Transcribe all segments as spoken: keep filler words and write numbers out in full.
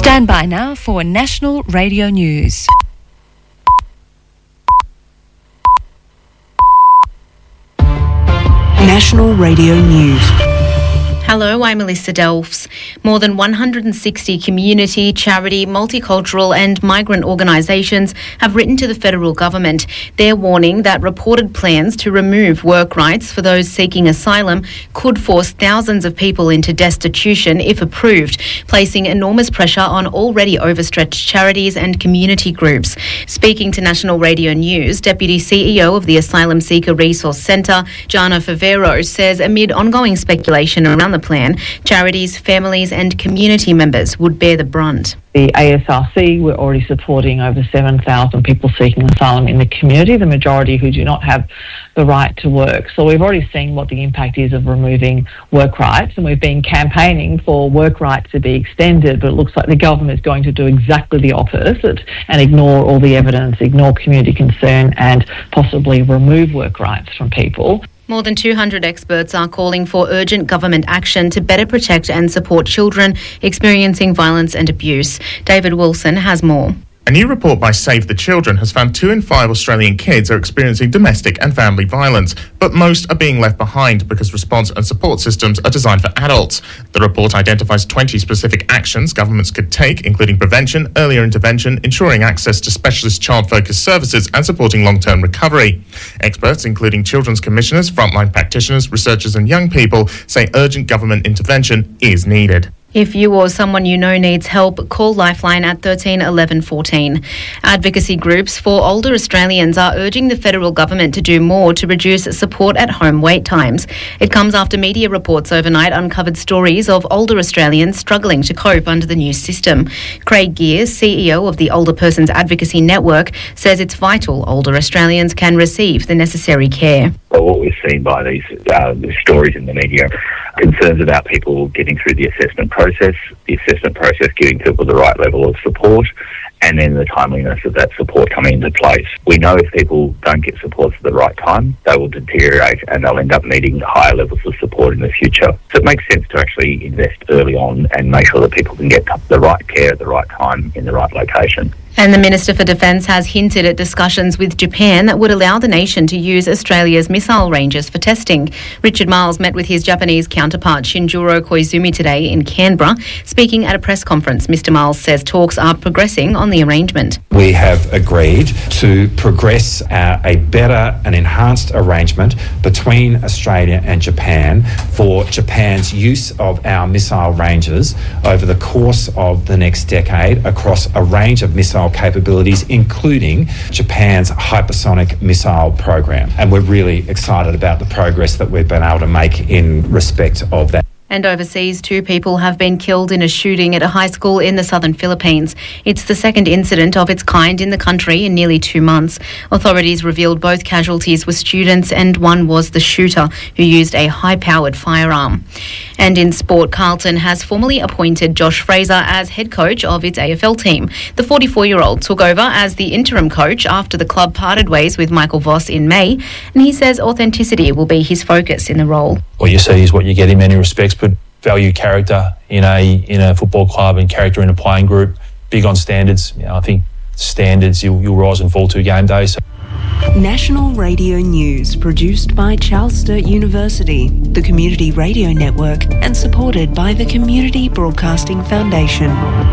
Stand by now for National Radio News. National Radio News. Hello, I'm Melissa Delfs. More than one hundred sixty community, charity, multicultural and migrant organisations have written to the federal government. They're warning that reported plans to remove work rights for those seeking asylum could force thousands of people into destitution if approved, placing enormous pressure on already overstretched charities and community groups. Speaking to National Radio News, Deputy C E O of the Asylum Seeker Resource Centre, Jana Favero, says amid ongoing speculation around the plan, charities, families and community members would bear the brunt. The A S R C, we're already supporting over seven thousand people seeking asylum in the community, the majority who do not have the right to work. So we've already seen what the impact is of removing work rights, and we've been campaigning for work rights to be extended, but it looks like the government is going to do exactly the opposite and ignore all the evidence, ignore community concern and possibly remove work rights from people. More than two hundred experts are calling for urgent government action to better protect and support children experiencing violence and abuse. David Wilson has more. A new report by Save the Children has found two in five Australian kids are experiencing domestic and family violence, but most are being left behind because response and support systems are designed for adults. The report identifies twenty specific actions governments could take, including prevention, earlier intervention, ensuring access to specialist child-focused services and supporting long-term recovery. Experts, including children's commissioners, frontline practitioners, researchers and young people, say urgent government intervention is needed. If you or someone you know needs help, call Lifeline at thirteen eleven fourteen. Advocacy groups for older Australians are urging the federal government to do more to reduce support at home wait times. It comes after media reports overnight uncovered stories of older Australians struggling to cope under the new system. Craig Gears, C E O of the Older Persons Advocacy Network, says it's vital older Australians can receive the necessary care. Well, what we've seen by these uh, stories in the media, concerns about people getting through the assessment process, the assessment process giving people the right level of support, and then the timeliness of that support coming into place. We know if people don't get support at the right time, they will deteriorate and they'll end up needing higher levels of support in the future. So it makes sense to actually invest early on and make sure that people can get the right care at the right time in the right location. And the Minister for Defence has hinted at discussions with Japan that would allow the nation to use Australia's missile ranges for testing. Richard Marles met with his Japanese counterpart Shinjiro Koizumi today in Canberra. Speaking at a press conference, Mister Marles says talks are progressing on the arrangement. We have agreed to progress uh, a better and enhanced arrangement between Australia and Japan for Japan's use of our missile ranges over the course of the next decade across a range of missile capabilities, including Japan's hypersonic missile program. And we're really excited about the progress that we've been able to make in respect of that. And overseas, two people have been killed in a shooting at a high school in the southern Philippines. It's the second incident of its kind in the country in nearly two months. Authorities revealed both casualties were students and one was the shooter who used a high-powered firearm. And in sport, Carlton has formally appointed Josh Fraser as head coach of its A F L team. The forty-four-year-old took over as the interim coach after the club parted ways with Michael Voss in May, and he says authenticity will be his focus in the role. What you see is what you get in many respects, but value character in a in a football club and character in a playing group. Big on standards. You know, I think standards you'll, you'll rise and fall to game day. So. National Radio News, produced by Charles Sturt University, the Community Radio Network, and supported by the Community Broadcasting Foundation.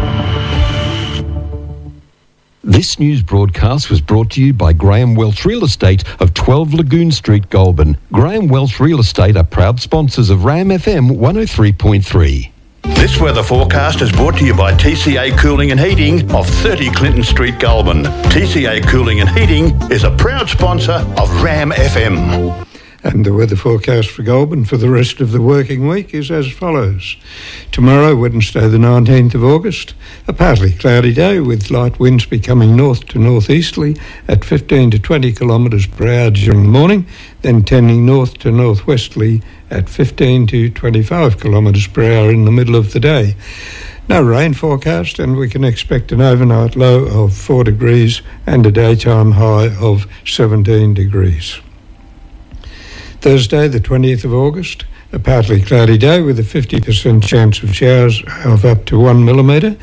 This news broadcast was brought to you by Graham Welch Real Estate of twelve Lagoon Street, Goulburn. Graham Welch Real Estate are proud sponsors of RAM F M one oh three point three. This weather forecast is brought to you by T C A Cooling and Heating of thirty Clinton Street, Goulburn. T C A Cooling and Heating is a proud sponsor of RAM F M. And the weather forecast for Goulburn for the rest of the working week is as follows. Tomorrow, Wednesday the nineteenth of August, a partly cloudy day with light winds becoming north to northeasterly at fifteen to twenty kilometres per hour during the morning, then tending north to northwesterly at fifteen to twenty-five kilometres per hour in the middle of the day. No rain forecast, and we can expect an overnight low of four degrees and a daytime high of seventeen degrees. Thursday, the twentieth of August, a partly cloudy day with a fifty percent chance of showers of up to one millimetre,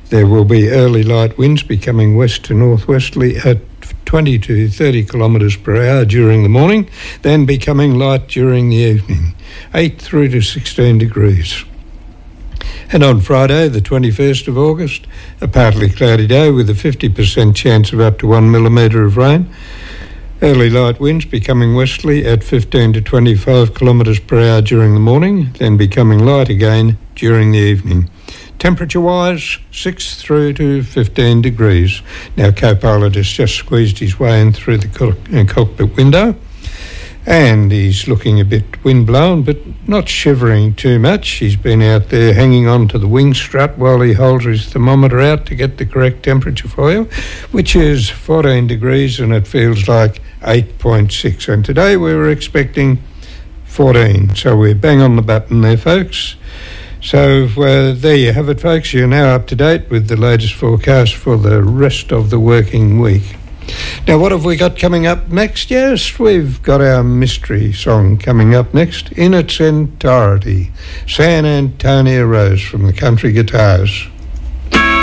There will be early light winds becoming west to northwesterly at twenty to thirty kilometres per hour during the morning, then becoming light during the evening, eight through to sixteen degrees. And on Friday, the twenty-first of August, a partly cloudy day with a fifty percent chance of up to one millimetre of rain. Early light winds becoming westerly at fifteen to twenty-five kilometres per hour during the morning, then becoming light again during the evening. Temperature-wise, six through to fifteen degrees. Now, co-pilot has just squeezed his way in through the co- uh, cockpit window, and he's looking a bit wind-blown, but not shivering too much. He's been out there hanging on to the wing strut while he holds his thermometer out to get the correct temperature for you, which is fourteen degrees, and it feels like eight point six. And today we were expecting fourteen, so we're bang on the button there, folks. So uh, there you have it, folks. You're now up to date with the latest forecast for the rest of the working week. Now, what have we got coming up next? Yes, we've got our mystery song coming up next in its entirety. San Antonio Rose from the Country Guitars.